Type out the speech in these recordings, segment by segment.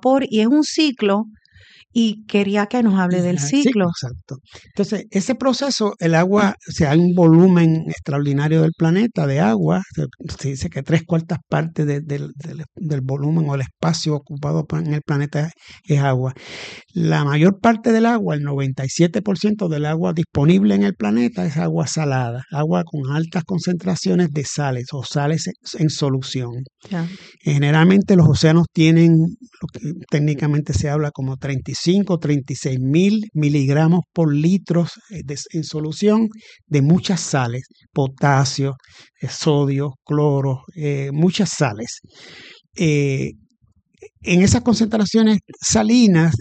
vapor y es un ciclo y quería que nos hable del Sí, ciclo. exacto. Entonces, ese proceso, el agua, o sea, hay un volumen extraordinario del planeta de agua. Se dice que 3/4 del volumen o el espacio ocupado en el planeta es agua. La mayor parte del agua, el 97% del agua disponible en el planeta es agua salada, agua con altas concentraciones de sales o sales en solución. Ya. Generalmente los océanos tienen lo que técnicamente se habla como 35, 36 mil miligramos por litro en solución de muchas sales, potasio, sodio, cloro, muchas sales. En esas concentraciones salinas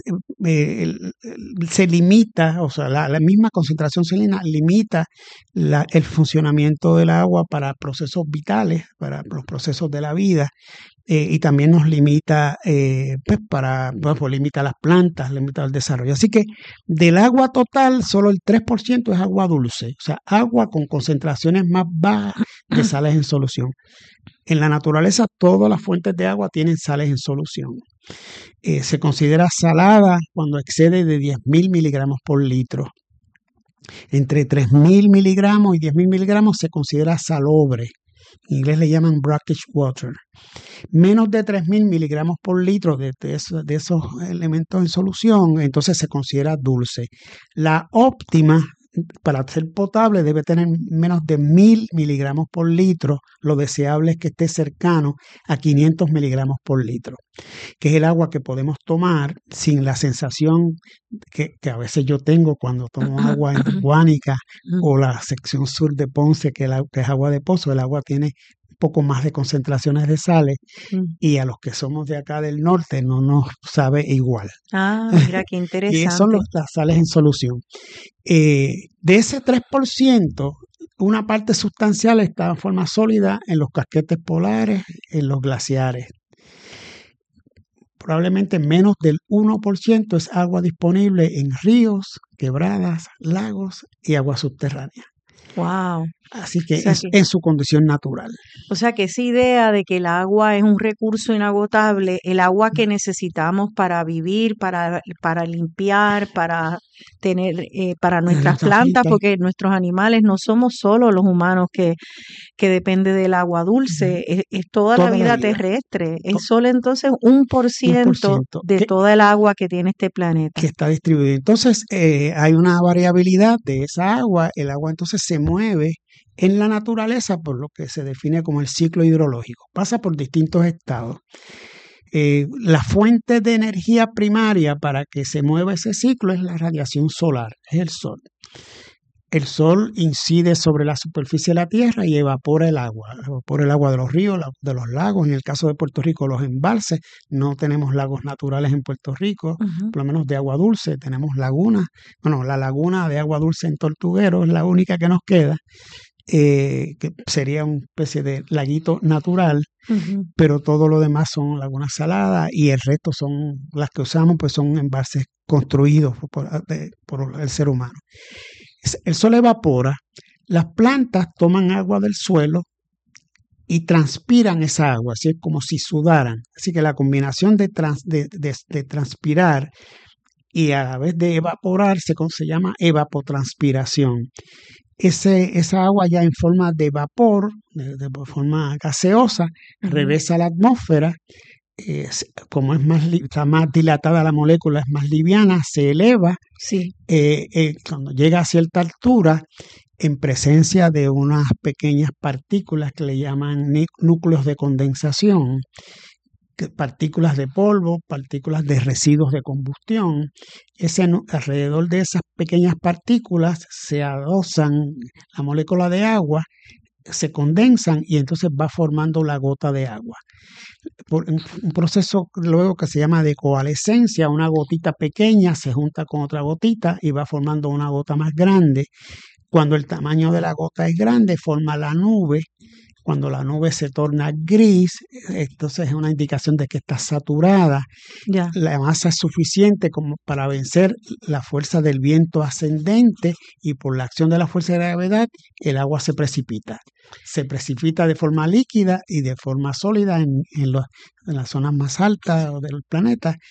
se limita, o sea, la misma concentración salina limita el funcionamiento del agua para procesos vitales, para los procesos de la vida, y también nos limita, limita las plantas, limita el desarrollo. Así que del agua total, solo el 3% es agua dulce, o sea, agua con concentraciones más bajas de sales en solución. En la naturaleza, todas las fuentes de agua tienen sales en solución. Se considera salada cuando excede de 10.000 miligramos por litro. Entre 3.000 miligramos y 10.000 miligramos se considera salobre. En inglés le llaman brackish water. Menos de 3.000 miligramos por litro de esos elementos en solución, entonces se considera dulce. La óptima para ser potable debe tener menos de 1.000 miligramos por litro. Lo deseable es que esté cercano a 500 miligramos por litro, que es el agua que podemos tomar sin la sensación que a veces yo tengo cuando tomo agua en Guánica o la sección sur de Ponce, que es agua de pozo. El agua tiene poco más de concentraciones de sales y a los que somos de acá del norte no nos sabe igual. Mira qué interesante. Y son las sales en solución. De ese 3%, una parte sustancial está en forma sólida en los casquetes polares, en los glaciares. Probablemente menos del 1% es agua disponible en ríos, quebradas, lagos y agua subterránea. Wow. Así que es en su condición natural. O sea que esa idea de que el agua es un recurso inagotable, el agua que necesitamos para vivir, para limpiar, para tener, para nuestras plantas, porque nuestros animales no somos solo los humanos que depende del agua dulce, es toda la vida terrestre. Es solo entonces 1% de toda el agua que tiene este planeta. Que está distribuido. Entonces hay una variabilidad de esa agua. El agua entonces se mueve en la naturaleza por lo que se define como el ciclo hidrológico. Pasa por distintos estados. La fuente de energía primaria para que se mueva ese ciclo es la radiación solar, es el sol. El sol incide sobre la superficie de la Tierra y evapora el agua de los ríos, de los lagos. En el caso de Puerto Rico, los embalses. No tenemos lagos naturales en Puerto Rico, por lo menos de agua dulce. Tenemos lagunas. Bueno, la laguna de agua dulce en Tortuguero es la única que nos queda, que sería una especie de laguito natural, pero todo lo demás son lagunas saladas y el resto son las que usamos, pues son embalses construidos por el ser humano. El sol evapora, las plantas toman agua del suelo y transpiran esa agua, así es como si sudaran. Así que la combinación de transpirar y a la vez de evaporar se llama evapotranspiración. Esa agua ya en forma de vapor, de forma gaseosa, regresa a la atmósfera. Como está más dilatada la molécula, es más liviana, se eleva. Sí. Cuando llega a cierta altura, en presencia de unas pequeñas partículas que le llaman núcleos de condensación, partículas de polvo, partículas de residuos de combustión. Alrededor de esas pequeñas partículas se adosan la molécula de agua, se condensan y entonces va formando la gota de agua. Por un proceso luego que se llama de coalescencia, una gotita pequeña se junta con otra gotita y va formando una gota más grande. Cuando el tamaño de la gota es grande, forma la nube. Cuando la nube se torna gris, entonces es una indicación de que está saturada. Ya. La masa es suficiente como para vencer la fuerza del viento ascendente y por la acción de la fuerza de gravedad el agua se precipita. Se precipita de forma líquida y de forma sólida en las zonas más altas del planeta